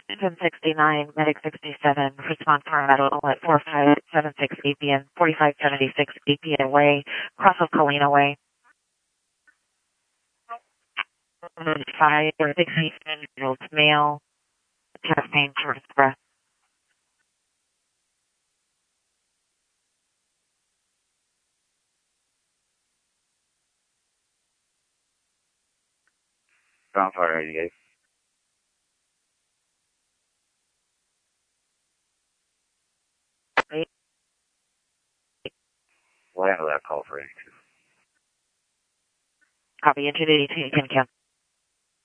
1069, Medic 67, response paramedical at 4576 APN, 4576 APN Way, cross of Colina Way. 5 or 16-year-old male, chest pain, short of breath. Ground fire 88. We'll handle that call for 82. Copy, engine 82, you can count.